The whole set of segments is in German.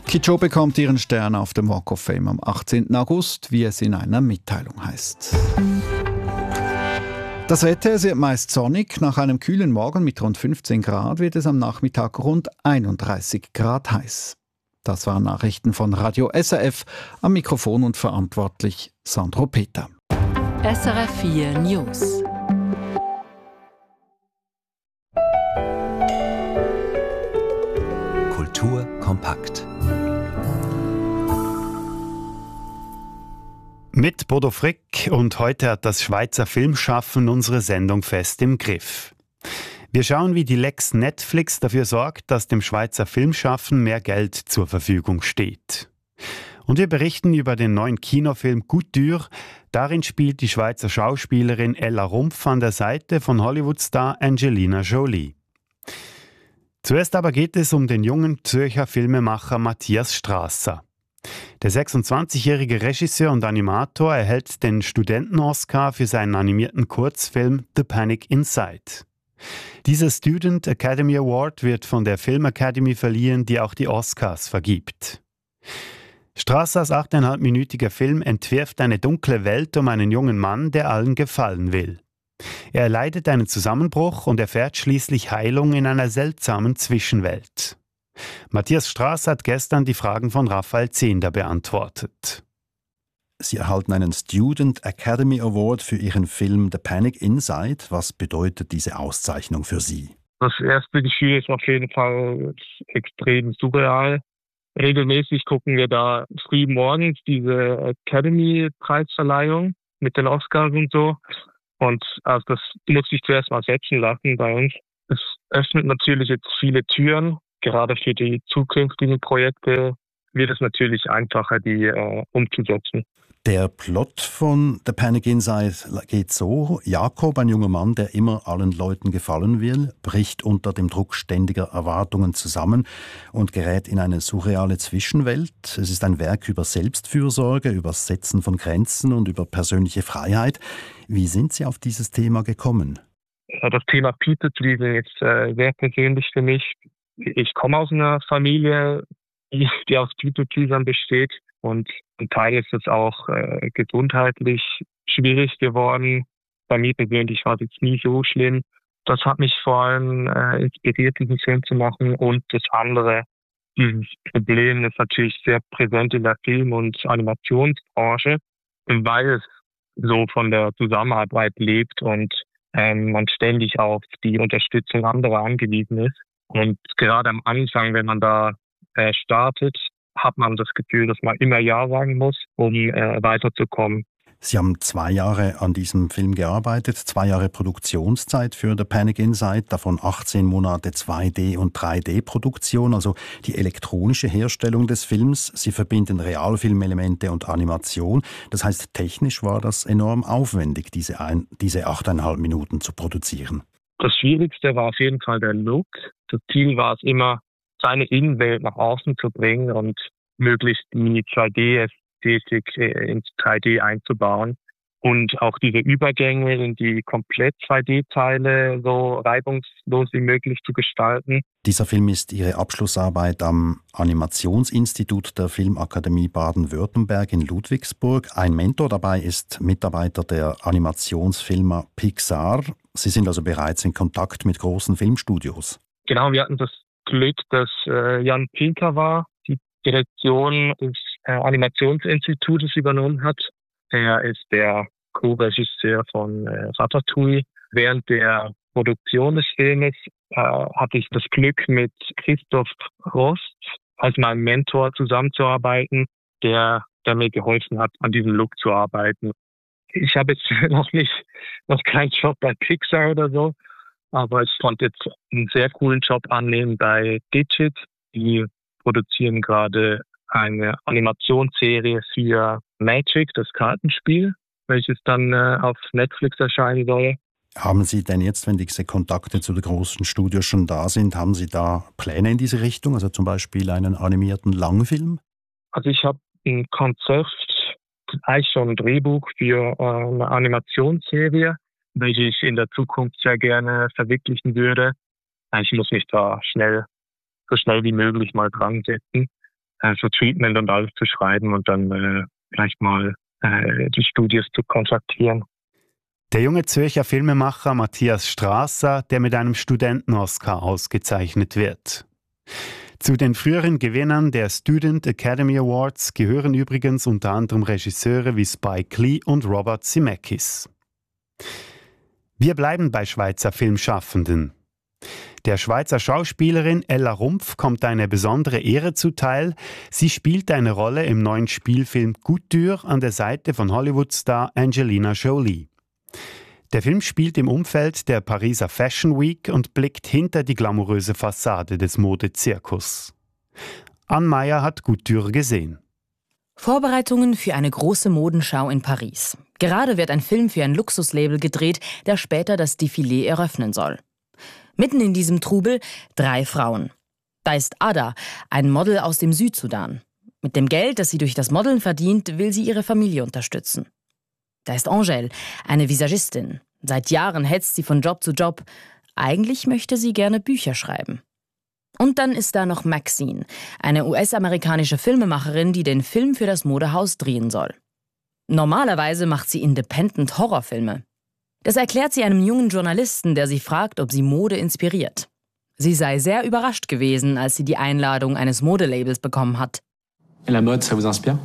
Kidjo bekommt ihren Stern auf dem Walk of Fame am 18. August, wie es in einer Mitteilung heißt. Das Wetter, es wird meist sonnig. Nach einem kühlen Morgen mit rund 15 Grad wird es am Nachmittag rund 31 Grad heiß. Das waren Nachrichten von Radio SRF. Am Mikrofon und verantwortlich Sandro Peter. SRF 4 News. Kultur kompakt. Mit Bodo Frick, und heute hat das Schweizer Filmschaffen unsere Sendung fest im Griff. Wir schauen, wie die Lex Netflix dafür sorgt, dass dem Schweizer Filmschaffen mehr Geld zur Verfügung steht. Und wir berichten über den neuen Kinofilm Couture. Darin spielt die Schweizer Schauspielerin Ella Rumpf an der Seite von Hollywood-Star Angelina Jolie. Zuerst aber geht es um den jungen Zürcher Filmemacher Matthias Strasser. Der 26-jährige Regisseur und Animator erhält den Studenten-Oscar für seinen animierten Kurzfilm The Panic Inside. Dieser Student Academy Award wird von der Film Academy verliehen, die auch die Oscars vergibt. Strassers 8,5-minütiger Film entwirft eine dunkle Welt um einen jungen Mann, der allen gefallen will. Er erleidet einen Zusammenbruch und erfährt schließlich Heilung in einer seltsamen Zwischenwelt. Matthias Strasser hat gestern die Fragen von Raphael Zehnder beantwortet. Sie erhalten einen Student Academy Award für Ihren Film The Panic Inside. Was bedeutet diese Auszeichnung für Sie? Das erste Gefühl ist auf jeden Fall extrem surreal. Regelmäßig gucken wir da früh morgens diese Academy-Preisverleihung mit den Oscars und so. Und also das muss ich zuerst mal setzen lassen bei uns. Es öffnet natürlich jetzt viele Türen. Gerade für die zukünftigen Projekte wird es natürlich einfacher, die umzusetzen. Der Plot von The Panic Inside geht so: Jakob, ein junger Mann, der immer allen Leuten gefallen will, bricht unter dem Druck ständiger Erwartungen zusammen und gerät in eine surreale Zwischenwelt. Es ist ein Werk über Selbstfürsorge, über das Setzen von Grenzen und über persönliche Freiheit. Wie sind Sie auf dieses Thema gekommen? Das Thema People Pleasing ist sehr persönlich für mich. Ich komme aus einer Familie, die aus People Pleasern besteht, und zum Teil ist es auch gesundheitlich schwierig geworden. Bei mir persönlich war es jetzt nie so schlimm. Das hat mich vor allem inspiriert, diesen Film zu machen. Und das andere, dieses Problem ist natürlich sehr präsent in der Film- und Animationsbranche, weil es so von der Zusammenarbeit lebt und man ständig auf die Unterstützung anderer angewiesen ist. Und gerade am Anfang, wenn man da startet, hat man das Gefühl, dass man immer Ja sagen muss, um weiterzukommen. Sie haben 2 Jahre an diesem Film gearbeitet, 2 Jahre Produktionszeit für The Panic Inside, davon 18 Monate 2D- und 3D-Produktion, also die elektronische Herstellung des Films. Sie verbinden Realfilmelemente und Animation. Das heißt, technisch war das enorm aufwendig, diese 8,5 Minuten zu produzieren. Das Schwierigste war auf jeden Fall der Look. Das Ziel war es immer, seine Innenwelt nach außen zu bringen und möglichst die 2D-Ästhetik ins 3D einzubauen. Und auch diese Übergänge in die komplett 2D-Teile so reibungslos wie möglich zu gestalten. Dieser Film ist Ihre Abschlussarbeit am Animationsinstitut der Filmakademie Baden-Württemberg in Ludwigsburg. Ein Mentor dabei ist Mitarbeiter der Animationsfirma Pixar. Sie sind also bereits in Kontakt mit großen Filmstudios. Genau, wir hatten das Glück, dass Jan Pinker die Direktion des Animationsinstitutes übernommen hat. Er ist der Co-Regisseur von Ratatouille. Während der Produktion des Filmes hatte ich das Glück, mit Christoph Rost als meinem Mentor zusammenzuarbeiten, der mir geholfen hat, an diesem Look zu arbeiten. Ich habe jetzt noch keinen Job bei Pixar oder so, aber ich konnte jetzt einen sehr coolen Job annehmen bei Digit. Die produzieren gerade eine Animationsserie für Magic, das Kartenspiel, welches dann auf Netflix erscheinen soll. Haben Sie denn jetzt, wenn diese Kontakte zu den großen Studios schon da sind, haben Sie da Pläne in diese Richtung, also zum Beispiel einen animierten Langfilm? Also ich habe ein Konzept, eigentlich schon ein Drehbuch für eine Animationsserie, welche ich in der Zukunft sehr gerne verwirklichen würde. Ich muss mich da so schnell wie möglich mal dran setzen. so Treatment und alles zu schreiben und dann vielleicht mal die Studios zu kontaktieren. Der junge Zürcher Filmemacher Matthias Strasser, der mit einem Studenten-Oscar ausgezeichnet wird. Zu den früheren Gewinnern der Student Academy Awards gehören übrigens unter anderem Regisseure wie Spike Lee und Robert Zemeckis. Wir bleiben bei Schweizer Filmschaffenden. Der Schweizer Schauspielerin Ella Rumpf kommt eine besondere Ehre zuteil. Sie spielt eine Rolle im neuen Spielfilm Couture an der Seite von Hollywood-Star Angelina Jolie. Der Film spielt im Umfeld der Pariser Fashion Week und blickt hinter die glamouröse Fassade des Modezirkus. Ann Meyer hat Couture gesehen. Vorbereitungen für eine große Modenschau in Paris. Gerade wird ein Film für ein Luxuslabel gedreht, der später das Défilé eröffnen soll. Mitten in diesem Trubel 3 Frauen. Da ist Ada, ein Model aus dem Südsudan. Mit dem Geld, das sie durch das Modeln verdient, will sie ihre Familie unterstützen. Da ist Angèle, eine Visagistin. Seit Jahren hetzt sie von Job zu Job. Eigentlich möchte sie gerne Bücher schreiben. Und dann ist da noch Maxine, eine US-amerikanische Filmemacherin, die den Film für das Modehaus drehen soll. Normalerweise macht sie Independent-Horrorfilme. Das erklärt sie einem jungen Journalisten, der sie fragt, ob sie Mode inspiriert. Sie sei sehr überrascht gewesen, als sie die Einladung eines Modelabels bekommen hat. Et la mode, ça vous inspire?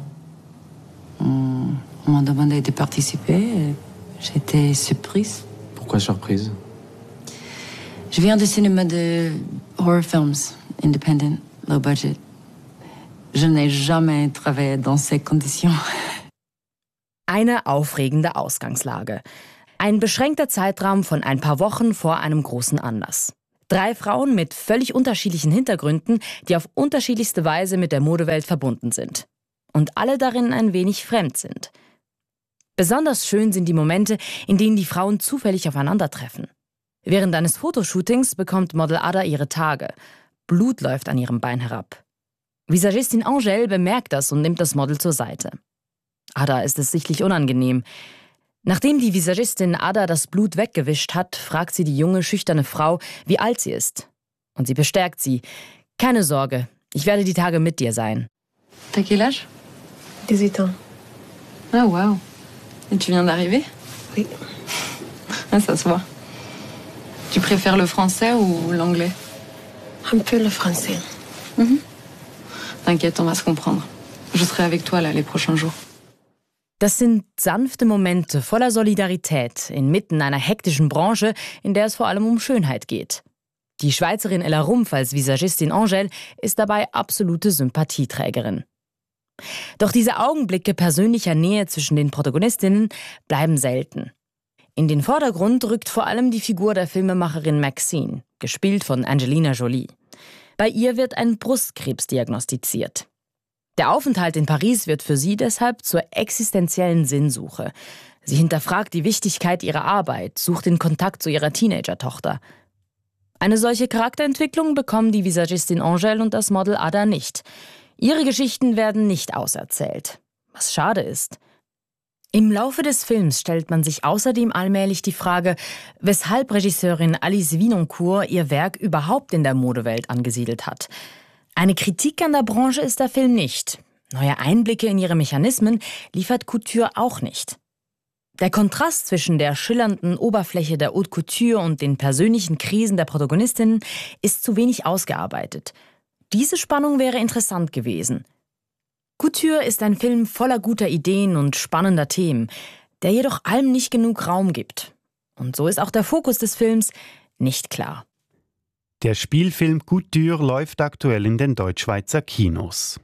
On m'a demandé de participer. J'étais surprise. Pourquoi surprise? Je viens du cinéma de horror films, independent, low budget. Je n'ai jamais travaillé dans ces conditions. Eine aufregende Ausgangslage. Ein beschränkter Zeitraum von ein paar Wochen vor einem großen Anlass. 3 Frauen mit völlig unterschiedlichen Hintergründen, die auf unterschiedlichste Weise mit der Modewelt verbunden sind. Und alle darin ein wenig fremd sind. Besonders schön sind die Momente, in denen die Frauen zufällig aufeinandertreffen. Während eines Fotoshootings bekommt Model Ada ihre Tage. Blut läuft an ihrem Bein herab. Visagistin Angèle bemerkt das und nimmt das Model zur Seite. Ada ist es sichtlich unangenehm. Nachdem die Visagistin Ada das Blut weggewischt hat, fragt sie die junge, schüchterne Frau, wie alt sie ist. Und sie bestärkt sie. Keine Sorge, ich werde die Tage mit dir sein. T'as quel âge? 18 ans. Ah, wow. Et tu viens d'arriver? Oui. Ah, ça se voit. Tu préfères le français ou l'anglais? Un peu le français. T'inquiète, on va se comprendre. Je serai avec toi là les prochains jours. Das sind sanfte Momente voller Solidarität inmitten einer hektischen Branche, in der es vor allem um Schönheit geht. Die Schweizerin Ella Rumpf als Visagistin Angèle ist dabei absolute Sympathieträgerin. Doch diese Augenblicke persönlicher Nähe zwischen den Protagonistinnen bleiben selten. In den Vordergrund rückt vor allem die Figur der Filmemacherin Maxine, gespielt von Angelina Jolie. Bei ihr wird ein Brustkrebs diagnostiziert. Der Aufenthalt in Paris wird für sie deshalb zur existenziellen Sinnsuche. Sie hinterfragt die Wichtigkeit ihrer Arbeit, sucht den Kontakt zu ihrer Teenager-Tochter. Eine solche Charakterentwicklung bekommen die Visagistin Angèle und das Model Ada nicht. Ihre Geschichten werden nicht auserzählt, was schade ist. Im Laufe des Films stellt man sich außerdem allmählich die Frage, weshalb Regisseurin Alice Winoncourt ihr Werk überhaupt in der Modewelt angesiedelt hat. Eine Kritik an der Branche ist der Film nicht. Neue Einblicke in ihre Mechanismen liefert Couture auch nicht. Der Kontrast zwischen der schillernden Oberfläche der Haute Couture und den persönlichen Krisen der Protagonistinnen ist zu wenig ausgearbeitet. Diese Spannung wäre interessant gewesen. Couture ist ein Film voller guter Ideen und spannender Themen, der jedoch allem nicht genug Raum gibt. Und so ist auch der Fokus des Films nicht klar. Der Spielfilm Couture läuft aktuell in den Deutschschweizer Kinos.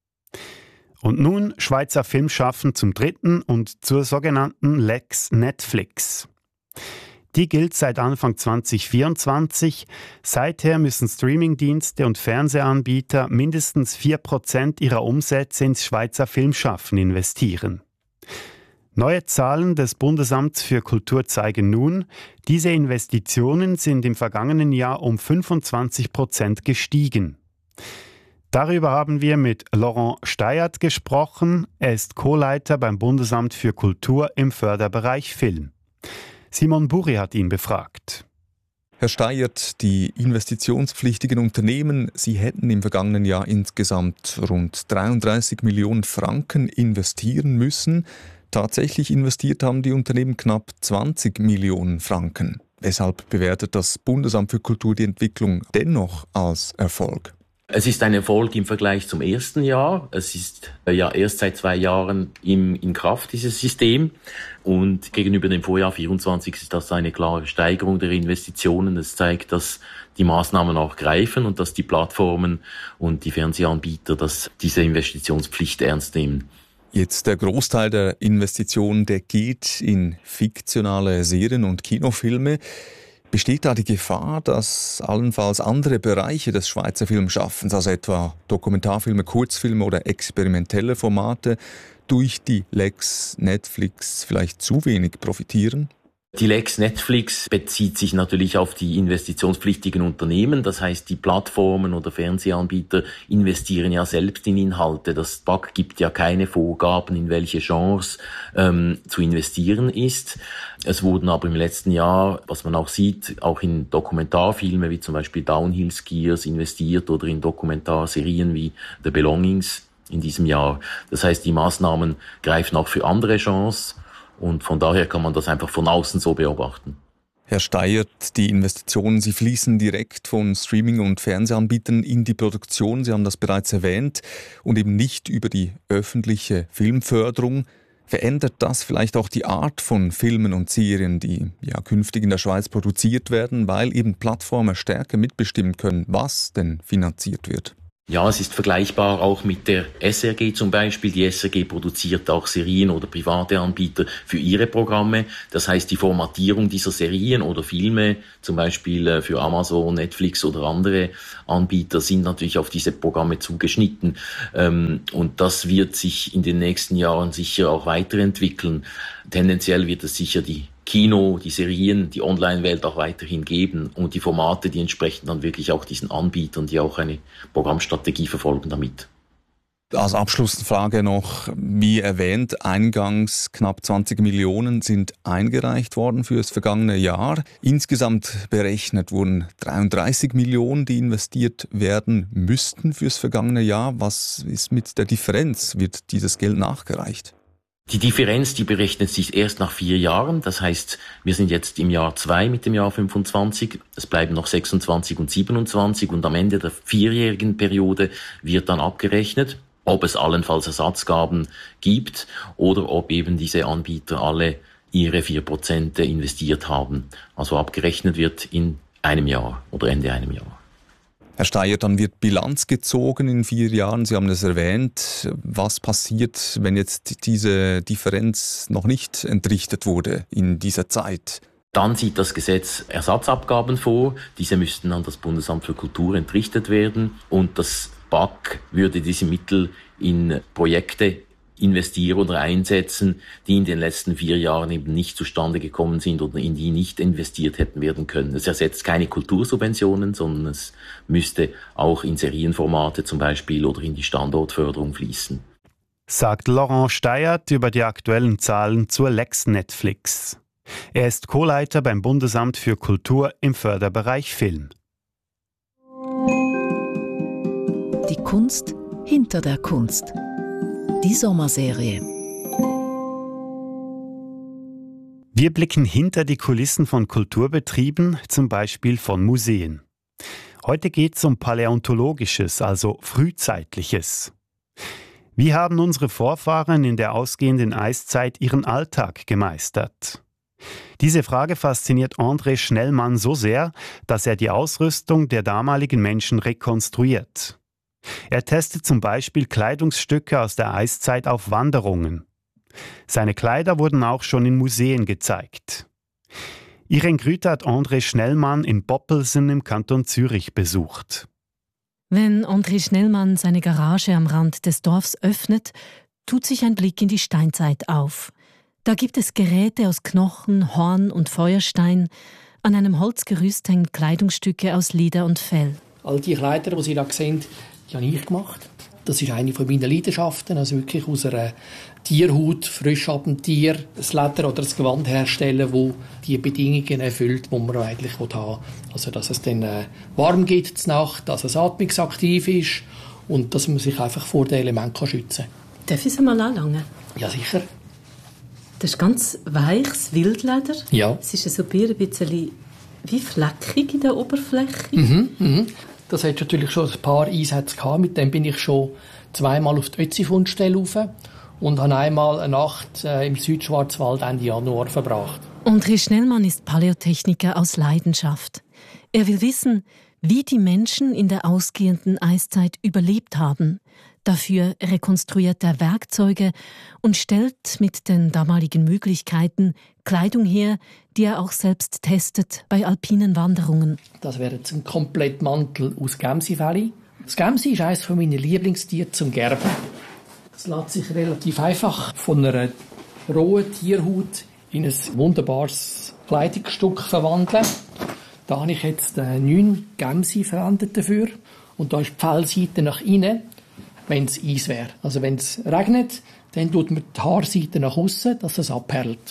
Und nun Schweizer Filmschaffen zum 3. und zur sogenannten Lex Netflix. Die gilt seit Anfang 2024. Seither müssen Streamingdienste und Fernsehanbieter mindestens 4% ihrer Umsätze ins Schweizer Filmschaffen investieren. Neue Zahlen des Bundesamts für Kultur zeigen nun, diese Investitionen sind im vergangenen Jahr um 25% gestiegen. Darüber haben wir mit Laurent Steyert gesprochen. Er ist Co-Leiter beim Bundesamt für Kultur im Förderbereich Film. Simon Buri hat ihn befragt. Herr Steiert, die investitionspflichtigen Unternehmen, sie hätten im vergangenen Jahr insgesamt rund 33 Millionen Franken investieren müssen. Tatsächlich investiert haben die Unternehmen knapp 20 Millionen Franken. Weshalb bewertet das Bundesamt für Kultur die Entwicklung dennoch als Erfolg? Es ist ein Erfolg im Vergleich zum ersten Jahr. Es ist ja erst seit 2 Jahren in Kraft, dieses System. Und gegenüber dem Vorjahr 24 ist das eine klare Steigerung der Investitionen. Es zeigt, dass die Maßnahmen auch greifen und dass die Plattformen und die Fernsehanbieter diese Investitionspflicht ernst nehmen. Jetzt der Großteil der Investitionen, der geht in fiktionale Serien und Kinofilme. Besteht da die Gefahr, dass allenfalls andere Bereiche des Schweizer Filmschaffens, also etwa Dokumentarfilme, Kurzfilme oder experimentelle Formate, durch die Lex Netflix vielleicht zu wenig profitieren? Die Lex Netflix bezieht sich natürlich auf die investitionspflichtigen Unternehmen. Das heißt, die Plattformen oder Fernsehanbieter investieren ja selbst in Inhalte. Das BAK gibt ja keine Vorgaben, in welche Genres zu investieren ist. Es wurden aber im letzten Jahr, was man auch sieht, auch in Dokumentarfilme wie zum Beispiel Downhill Skiers investiert oder in Dokumentarserien wie The Belongings in diesem Jahr. Das heißt, die Maßnahmen greifen auch für andere Genres. Und von daher kann man das einfach von außen so beobachten. Herr Steiert, die Investitionen, sie fließen direkt von Streaming- und Fernsehanbietern in die Produktion. Sie haben das bereits erwähnt. Und eben nicht über die öffentliche Filmförderung. Verändert das vielleicht auch die Art von Filmen und Serien, die ja künftig in der Schweiz produziert werden, weil eben Plattformen stärker mitbestimmen können, was denn finanziert wird? Ja, es ist vergleichbar auch mit der SRG zum Beispiel. Die SRG produziert auch Serien oder private Anbieter für ihre Programme. Das heißt, die Formatierung dieser Serien oder Filme, zum Beispiel für Amazon, Netflix oder andere Anbieter, sind natürlich auf diese Programme zugeschnitten. Und das wird sich in den nächsten Jahren sicher auch weiterentwickeln. Tendenziell wird es sicher die Serien, die Online-Welt auch weiterhin geben und die Formate, die entsprechen dann wirklich auch diesen Anbietern, die auch eine Programmstrategie verfolgen damit. Als Abschlussfrage noch, wie erwähnt, eingangs knapp 20 Millionen sind eingereicht worden für das vergangene Jahr. Insgesamt berechnet wurden 33 Millionen, die investiert werden müssten fürs vergangene Jahr. Was ist mit der Differenz? Wird dieses Geld nachgereicht? Die Differenz, die berechnet sich erst nach 4 Jahren. Das heißt, wir sind jetzt im Jahr 2 mit dem Jahr 25. Es bleiben noch 26 und 27 und am Ende der 4-jährigen Periode wird dann abgerechnet, ob es allenfalls Ersatzgaben gibt oder ob eben diese Anbieter alle ihre 4% investiert haben. Also abgerechnet wird in einem Jahr oder Ende einem Jahr. Herr Steiert, dann wird Bilanz gezogen in 4 Jahren. Sie haben es erwähnt. Was passiert, wenn jetzt diese Differenz noch nicht entrichtet wurde in dieser Zeit? Dann sieht das Gesetz Ersatzabgaben vor. Diese müssten an das Bundesamt für Kultur entrichtet werden. Und das BAK würde diese Mittel in Projekte investieren oder einsetzen, die in den letzten 4 Jahren eben nicht zustande gekommen sind oder in die nicht investiert hätten werden können. Es ersetzt keine Kultursubventionen, sondern es müsste auch in Serienformate zum Beispiel oder in die Standortförderung fließen. Sagt Laurent Steiert über die aktuellen Zahlen zur Lex Netflix. Er ist Co-Leiter beim Bundesamt für Kultur im Förderbereich Film. Die Kunst hinter der Kunst. Die Sommerserie. Wir blicken hinter die Kulissen von Kulturbetrieben, zum Beispiel von Museen. Heute geht es um Paläontologisches, also Frühzeitliches. Wie haben unsere Vorfahren in der ausgehenden Eiszeit ihren Alltag gemeistert? Diese Frage fasziniert André Schnellmann so sehr, dass er die Ausrüstung der damaligen Menschen rekonstruiert. Er testet zum Beispiel Kleidungsstücke aus der Eiszeit auf Wanderungen. Seine Kleider wurden auch schon in Museen gezeigt. Irene Grüter hat André Schnellmann in Boppelsen im Kanton Zürich besucht. Wenn André Schnellmann seine Garage am Rand des Dorfs öffnet, tut sich ein Blick in die Steinzeit auf. Da gibt es Geräte aus Knochen, Horn und Feuerstein. An einem Holzgerüst hängen Kleidungsstücke aus Leder und Fell. All die Kleider, die Sie da sehen, die habe ich gemacht. Das ist eine meiner Leidenschaften, also wirklich aus einer Tierhaut, frisch ab dem Tier, das Leder oder das Gewand herstellen, wo die Bedingungen erfüllt, die man eigentlich haben will. Also dass es dann warm gibt zur Nacht, dass es atmungsaktiv ist und dass man sich einfach vor den Elementen schützen kann. Darf ich es einmal anlangen? Ja, sicher. Das ist ganz weiches Wildleder. Ja. Es ist so ein bisschen wie fleckig in der Oberfläche. Das hat natürlich schon ein paar Einsätze gehabt. Mit dem bin ich schon zweimal auf die Ötzi-Fundstelle rauf und habe einmal eine Nacht im Südschwarzwald Ende Januar verbracht. André Schnellmann ist Paläotechniker aus Leidenschaft. Er will wissen, wie die Menschen in der ausgehenden Eiszeit überlebt haben. Dafür rekonstruiert er Werkzeuge und stellt mit den damaligen Möglichkeiten Kleidung her, die er auch selbst testet bei alpinen Wanderungen. Das wäre jetzt ein Komplettmantel aus Gemsifell. Das Gemsi ist eines meiner Lieblingstiere zum Gerben. Es lässt sich relativ einfach von einer rohen Tierhaut in ein wunderbares Kleidungsstück verwandeln. Da habe ich jetzt 9 Gemsi verwendet dafür. Und da ist die Fellseite nach innen, wenn es Eis wäre. Also wenn es regnet, dann tut man die Haarseite nach außen, dass es abperlt.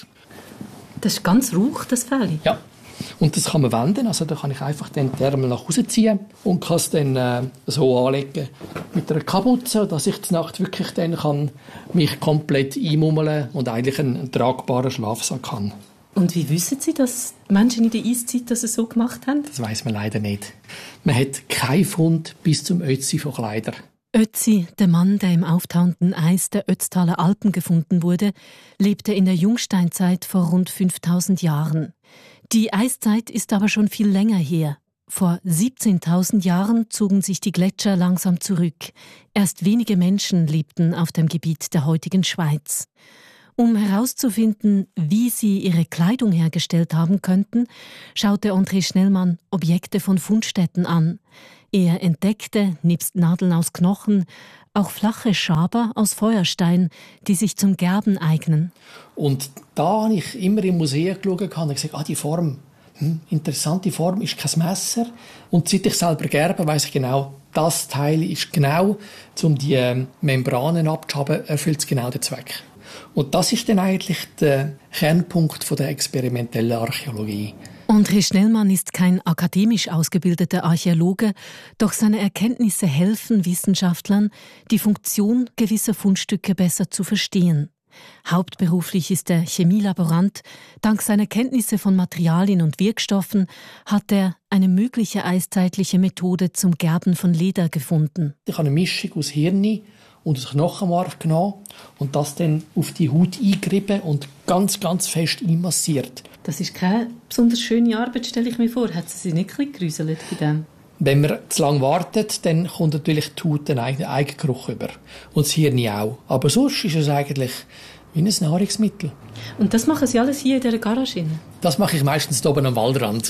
Das ist ganz rauch, das Fell? Ja. Und das kann man wenden. Also da kann ich einfach den Ärmel nach außen ziehen und kann es dann so anlegen mit einer Kapuze, dass ich die Nacht wirklich dann kann mich komplett einmummeln und eigentlich einen tragbaren Schlafsack habe. Und wie wissen Sie, dass Menschen in der Eiszeit das so gemacht haben? Das weiss man leider nicht. Man hat keinen Fund bis zum Ötzi von Kleidern. Ötzi, der Mann, der im auftauenden Eis der Ötztaler Alpen gefunden wurde, lebte in der Jungsteinzeit vor rund 5000 Jahren. Die Eiszeit ist aber schon viel länger her. Vor 17.000 Jahren zogen sich die Gletscher langsam zurück. Erst wenige Menschen lebten auf dem Gebiet der heutigen Schweiz. Um herauszufinden, wie sie ihre Kleidung hergestellt haben könnten, schaute André Schnellmann Objekte von Fundstätten an. Er entdeckte, nebst Nadeln aus Knochen, auch flache Schaber aus Feuerstein, die sich zum Gerben eignen. Und da habe ich immer im Museum geschaut und gesagt, die Form, interessante Form, ist kein Messer. Und seit ich selber gerbe, weiss ich genau, das Teil ist genau, um die Membranen abzuschaben, erfüllt es genau den Zweck. Und das ist dann eigentlich der Kernpunkt der experimentellen Archäologie. André Schnellmann ist kein akademisch ausgebildeter Archäologe, doch seine Erkenntnisse helfen Wissenschaftlern, die Funktion gewisser Fundstücke besser zu verstehen. Hauptberuflich ist er Chemielaborant. Dank seiner Kenntnisse von Materialien und Wirkstoffen hat er eine mögliche eiszeitliche Methode zum Gerben von Leder gefunden. Ich habe eine Mischung aus Hirn und aus Knochenmark genommen und das dann auf die Haut eingerieben und ganz, ganz fest einmassiert. Das ist keine besonders schöne Arbeit, stelle ich mir vor. Hat sie sich nicht ein bisschen gerüselt bei dem? Wenn man zu lange wartet, dann kommt natürlich die Haut einen Eigengeruch über. Und das Hirn auch. Aber sonst ist es eigentlich wie ein Nahrungsmittel. Und das machen Sie alles hier in dieser Garage? Das mache ich meistens hier oben am Waldrand.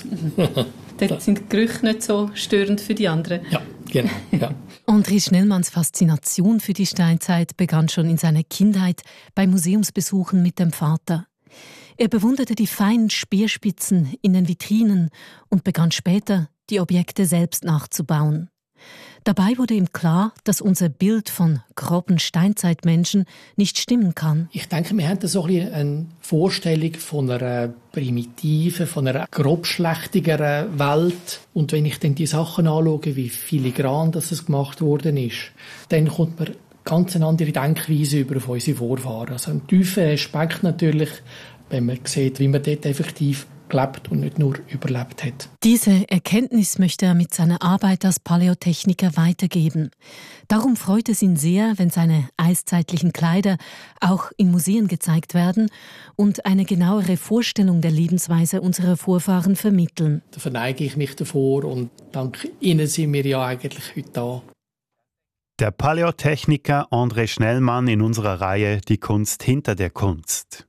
Dort sind die Gerüche nicht so störend für die anderen. Ja, genau. Ja. André Schnellmanns Faszination für die Steinzeit begann schon in seiner Kindheit bei Museumsbesuchen mit dem Vater. Er bewunderte die feinen Speerspitzen in den Vitrinen und begann später, die Objekte selbst nachzubauen. Dabei wurde ihm klar, dass unser Bild von groben Steinzeitmenschen nicht stimmen kann. Ich denke, wir haben da so eine Vorstellung von einer primitiven, von einer grobschlächtigeren Welt. Und wenn ich dann die Sachen anschaue, wie filigran das gemacht worden ist, dann kommt man ganz eine andere Denkweise über auf unsere Vorfahren. Also einen tiefen Respekt natürlich, wenn man sieht, wie man dort effektiv gelebt und nicht nur überlebt hat. Diese Erkenntnis möchte er mit seiner Arbeit als Paläotechniker weitergeben. Darum freut es ihn sehr, wenn seine eiszeitlichen Kleider auch in Museen gezeigt werden und eine genauere Vorstellung der Lebensweise unserer Vorfahren vermitteln. Da verneige ich mich davor und dank Ihnen sind wir ja eigentlich heute da. Der Paläotechniker André Schnellmann in unserer Reihe Die Kunst hinter der Kunst.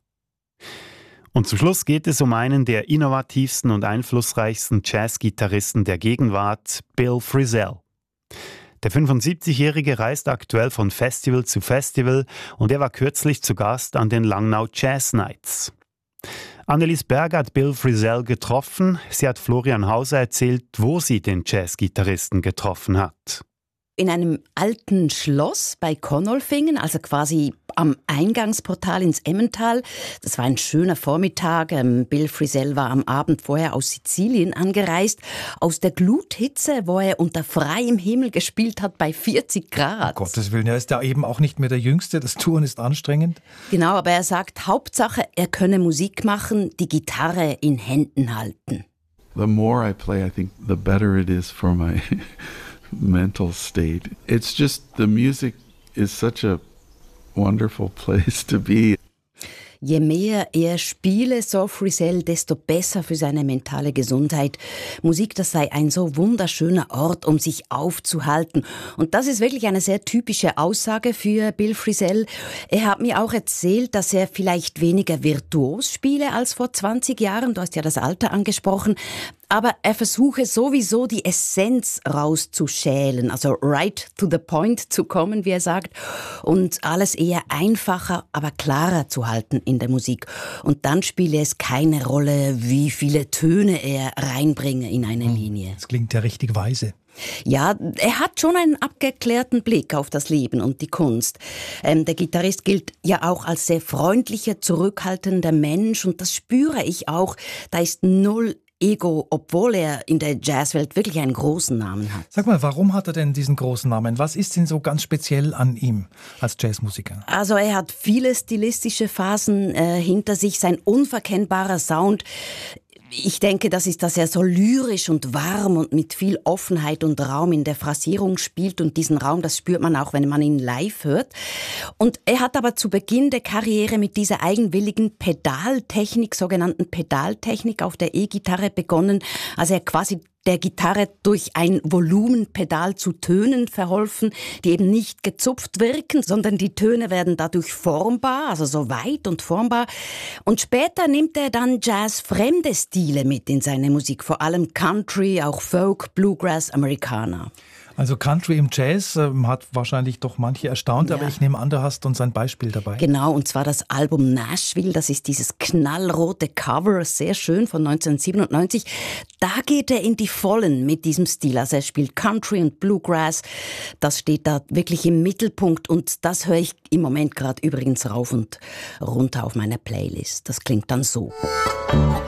Und zum Schluss geht es um einen der innovativsten und einflussreichsten Jazzgitarristen der Gegenwart, Bill Frisell. Der 75-Jährige reist aktuell von Festival zu Festival und er war kürzlich zu Gast an den Langnau Jazz Nights. Annelies Berger hat Bill Frisell getroffen. Sie hat Florian Hauser erzählt, wo sie den Jazzgitarristen getroffen hat. in einem alten Schloss bei Konolfingen, also quasi am Eingangsportal ins Emmental. Das war ein schöner Vormittag. Bill Frisell war am Abend vorher aus Sizilien angereist, aus der Gluthitze, wo er unter freiem Himmel gespielt hat bei 40 Grad. Um Gottes Willen, er ist ja eben auch nicht mehr der Jüngste. Das Touren ist anstrengend. Genau, aber er sagt, Hauptsache, er könne Musik machen, die Gitarre in Händen halten. The more I play, I think the better it is for my mental state. It's just the music is such a wonderful place to be. Je mehr er spiele, so Frisell, desto besser für seine mentale Gesundheit. Musik, das sei ein so wunderschöner Ort, um sich aufzuhalten. Und das ist wirklich eine sehr typische Aussage für Bill Frisell. Er hat mir auch erzählt, dass er vielleicht weniger virtuos spiele als vor 20 Jahren. Du hast ja das Alter angesprochen. Aber er versuche sowieso die Essenz rauszuschälen, also right to the point zu kommen, wie er sagt, und alles eher einfacher, aber klarer zu halten in der Musik. Und dann spiele es keine Rolle, wie viele Töne er reinbringe in eine Linie. Das klingt ja richtig weise. Ja, er hat schon einen abgeklärten Blick auf das Leben und die Kunst. Der Gitarrist gilt ja auch als sehr freundlicher, zurückhaltender Mensch und das spüre ich auch. Da ist null Ego, obwohl er in der Jazzwelt wirklich einen großen Namen hat. Sag mal, warum hat er denn diesen großen Namen? Was ist denn so ganz speziell an ihm als Jazzmusiker? Also er hat viele stilistische Phasen hinter sich, sein unverkennbarer Sound. Ich denke, das ist, dass er so lyrisch und warm und mit viel Offenheit und Raum in der Phrasierung spielt. Und diesen Raum, das spürt man auch, wenn man ihn live hört. Und er hat aber zu Beginn der Karriere mit dieser eigenwilligen Pedaltechnik, sogenannten Pedaltechnik auf der E-Gitarre begonnen. Also er quasi der Gitarre durch ein Volumenpedal zu Tönen verholfen, die eben nicht gezupft wirken, sondern die Töne werden dadurch formbar, also so weit und formbar. Und später nimmt er dann jazzfremde Stile mit in seine Musik, vor allem Country, auch Folk, Bluegrass, Americana. Also Country im Jazz hat wahrscheinlich doch manche erstaunt, ja. Aber ich nehme an, du hast uns ein Beispiel dabei. Genau, und zwar das Album Nashville, das ist dieses knallrote Cover, sehr schön, von 1997. Da geht er in die Vollen mit diesem Stil, also er spielt Country und Bluegrass, das steht da wirklich im Mittelpunkt und das höre ich im Moment gerade übrigens rauf und runter auf meiner Playlist. Das klingt dann so.